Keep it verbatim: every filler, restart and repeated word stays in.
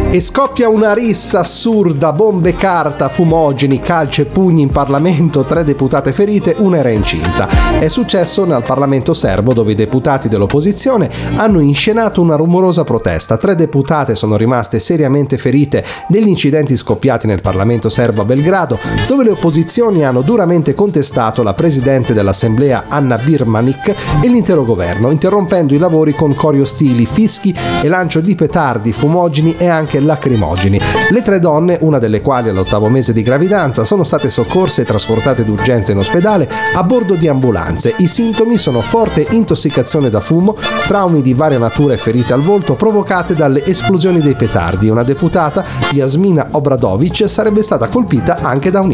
E scoppia una rissa assurda, bombe carta, fumogeni, calci e pugni in Parlamento, tre deputate ferite, una era incinta. È successo nel Parlamento serbo, dove i deputati dell'opposizione hanno inscenato una rumorosa protesta. Tre deputate sono rimaste seriamente ferite negli incidenti scoppiati nel Parlamento serbo a Belgrado, dove le opposizioni hanno duramente contestato la presidente dell'Assemblea Anna Birmanik e l'intero governo, interrompendo i lavori con cori ostili, fischi e lancio di petardi, fumogeni e anche lacrimogeni. Le tre donne, una delle quali all'ottavo mese di gravidanza, sono state soccorse e trasportate d'urgenza in ospedale a bordo di ambulanze. I sintomi sono forte intossicazione da fumo, traumi di varia natura e ferite al volto provocate dalle esplosioni dei petardi. Una deputata, Jasmina Obradovic, sarebbe stata colpita anche da un